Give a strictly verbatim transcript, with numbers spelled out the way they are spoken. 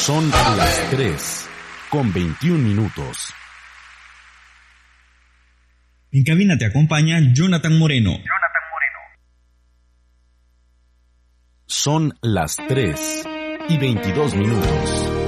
Son las tres con veintiún minutos. En cabina te acompaña Jonathan Moreno. Jonathan Moreno. Son las tres y veintidós minutos.